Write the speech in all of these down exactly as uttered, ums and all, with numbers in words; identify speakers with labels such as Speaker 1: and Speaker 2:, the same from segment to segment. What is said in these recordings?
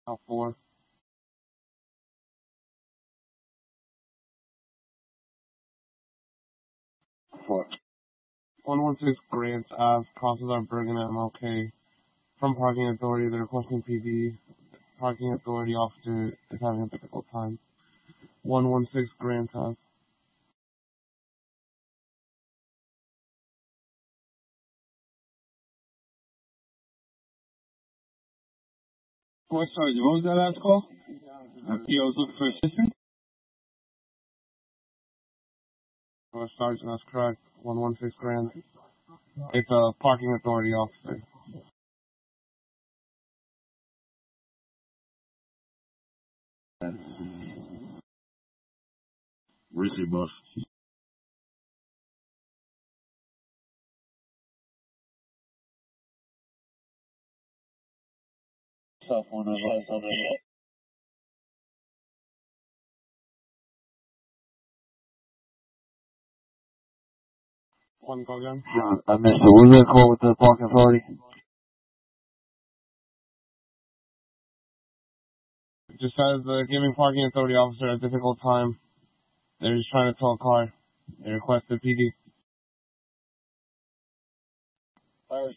Speaker 1: Out four.
Speaker 2: Four.
Speaker 1: one one six Grant Ave crosses our Bergen at M L K. From parking authority, they're requesting P D. Parking authority officer is having a difficult time. one one six Grant Ave.
Speaker 2: Four Sergeant, what was that last call? Uh, P O was looking for assistance?
Speaker 1: Four Sergeant, that's correct. one one six Grant. It's a parking authority officer.
Speaker 2: Where's your boss? Cell phone number.
Speaker 1: One go again.
Speaker 2: Yeah, I missed it. What was that call with the parking authority?
Speaker 1: It just says the giving parking authority officer a difficult time. They're just trying to tow a car. They requested P D.
Speaker 2: Alright.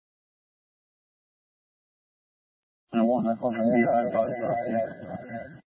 Speaker 2: I want my phone.